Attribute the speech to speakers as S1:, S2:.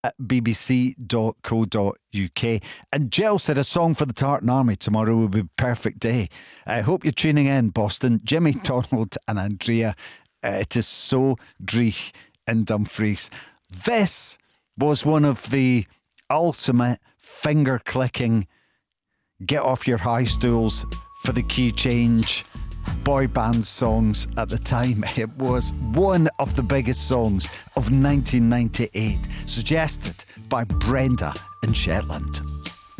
S1: at bbc.co.uk. And Jill said a song for the Tartan Army tomorrow would be a perfect day. I hope you're tuning in, Boston. Jimmy, Donald and Andrea. It is so dreich in Dumfries. This was one of the ultimate finger-clicking, get off your high stools for the key change boy band songs at the time. It was one of the biggest songs of 1998, suggested by Brenda in Shetland.